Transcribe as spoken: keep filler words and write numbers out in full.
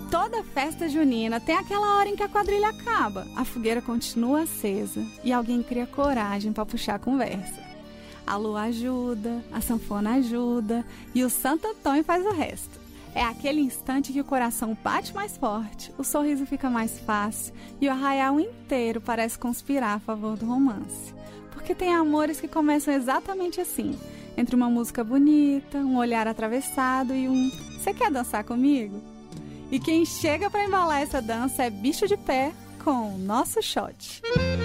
Toda festa junina tem aquela hora em que a quadrilha acaba, a fogueira continua acesa e alguém cria coragem para puxar a conversa. A lua ajuda, a sanfona ajuda e o Santo Antônio faz o resto. É aquele instante que o coração bate mais forte, o sorriso fica mais fácil e o arraial inteiro parece conspirar a favor do romance. Porque tem amores que começam exatamente assim, entre uma música bonita, um olhar atravessado e um "Você quer dançar comigo?". E quem chega para embalar essa dança é Bicho de Pé com o Nosso Shot.